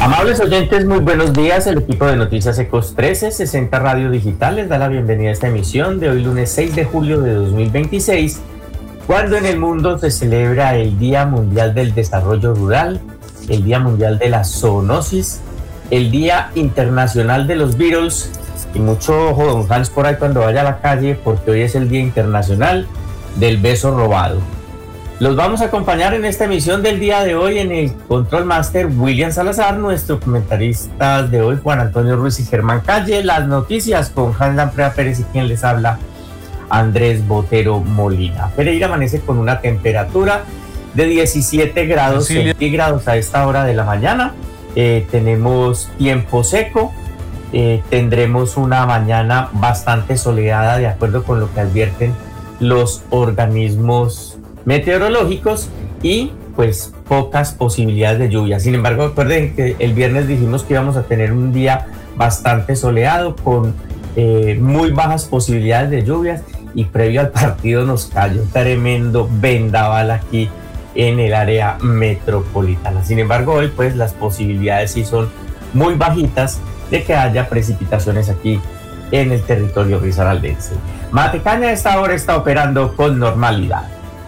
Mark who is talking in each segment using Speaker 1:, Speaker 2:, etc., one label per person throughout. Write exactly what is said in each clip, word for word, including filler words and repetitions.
Speaker 1: Amables oyentes, muy buenos días. El equipo de Noticias Ecos trece sesenta Radio Digital les da la bienvenida a esta emisión de hoy lunes seis de julio de dos mil veintiséis, cuando en el mundo se celebra el Día Mundial del Desarrollo Rural, el Día Mundial de la Zoonosis, el Día Internacional de los Beatles, y mucho ojo, don Hans, por ahí cuando vaya a la calle, porque hoy es el Día Internacional del Beso Robado. Los vamos a acompañar en esta emisión del día de hoy en el Control Master William Salazar, nuestro comentarista de hoy Juan Antonio Ruiz y Germán Calle, las noticias con Hans Lamprea Pérez y quien les habla Andrés Botero Molina. Pereira amanece con una temperatura de diecisiete grados sí. centígrados a esta hora de la mañana. Eh, tenemos tiempo seco, eh, tendremos una mañana bastante soleada de acuerdo con lo que advierten los organismos meteorológicos y pues pocas posibilidades de lluvia. Sin embargo, recuerden que el viernes dijimos que íbamos a tener un día bastante soleado con eh, muy bajas posibilidades de lluvias, y previo al partido nos cayó tremendo vendaval aquí en el área metropolitana. Sin embargo, hoy pues las posibilidades sí son muy bajitas de que haya precipitaciones aquí en el territorio risaraldense. Matecaña a esta hora está operando con normalidad.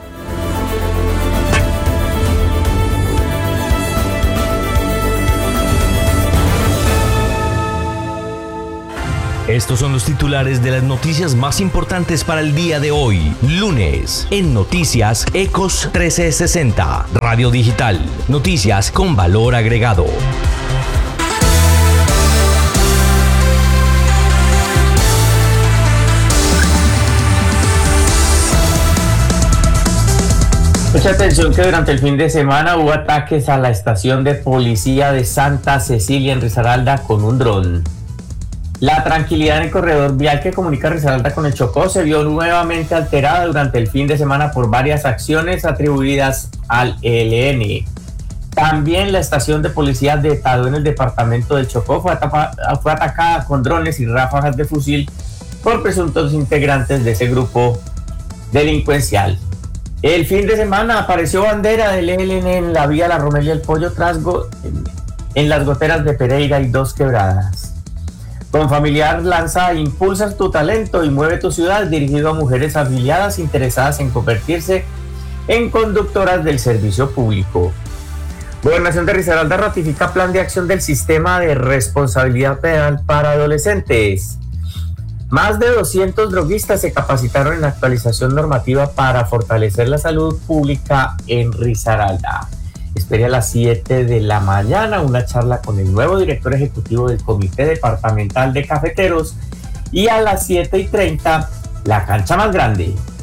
Speaker 2: Estos son los titulares de las noticias más importantes para el día de hoy, lunes, en Noticias Ecos trece sesenta, Radio Digital, noticias con valor agregado.
Speaker 1: Mucha atención que durante el fin de semana hubo ataques a la estación de policía de Santa Cecilia en Risaralda con un dron. La tranquilidad en el corredor vial que comunica Risaralda con el Chocó se vio nuevamente alterada durante el fin de semana por varias acciones atribuidas al E L N. También la estación de policía de Tadó en el departamento del Chocó fue, fue atacada con drones y ráfagas de fusil por presuntos integrantes de ese grupo delincuencial. El fin de semana apareció bandera del E L N en la vía La Romelia del Pollo Trasgo, en, en las goteras de Pereira y Dos Quebradas. Con Familiar lanza Impulsa tu talento y mueve tu ciudad, dirigido a mujeres afiliadas interesadas en convertirse en conductoras del servicio público. Gobernación de Risaralda ratifica plan de acción del sistema de responsabilidad penal para adolescentes. Más de doscientos droguistas se capacitaron en la actualización normativa para fortalecer la salud pública en Risaralda. Espere a las siete de la mañana una charla con el nuevo director ejecutivo del Comité Departamental de Cafeteros, y a las siete y treinta la cancha más grande.